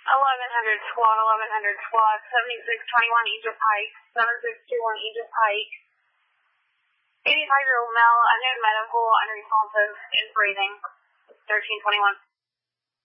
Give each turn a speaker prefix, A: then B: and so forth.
A: 1100 squad, 1100 squad, 7621 Egypt Pike, 7621 Egypt Pike. 85-year-old male, unknown medical, unresponsive, is breathing. 1321.